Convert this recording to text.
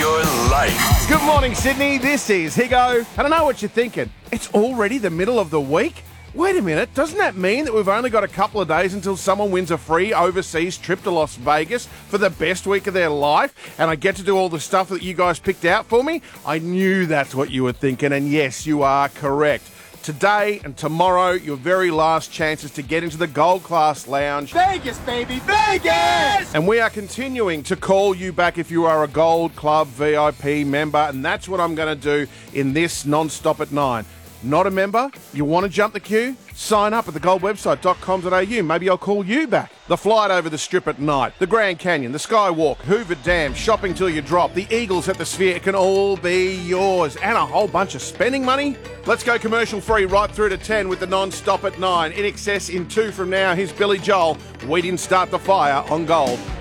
your life. Good morning, Sydney. This is Higo. And I know what you're thinking. It's already the middle of the week? Wait a minute, doesn't that mean that we've only got a couple of days until someone wins a free overseas trip to Las Vegas for the best week of their life, and I get to do all the stuff that you guys picked out for me? I knew that's what you were thinking, and yes, you are correct. Today and tomorrow, your very last chances to get into the Gold Class Lounge. Vegas, baby, Vegas! And we are continuing to call you back if you are a Gold Club VIP member, and that's what I'm going to do in this non-stop at 9. Not a member? You want to jump the queue? Sign up at thegoldwebsite.com.au. Maybe I'll call you back. The flight over the Strip at night, the Grand Canyon, the Skywalk, Hoover Dam, shopping till you drop, the Eagles at the Sphere can all be yours. And a whole bunch of spending money. Let's go commercial free right through to 10 with the non-stop at 9. In excess in 2 from now, here's Billy Joel. We didn't start the fire on Gold.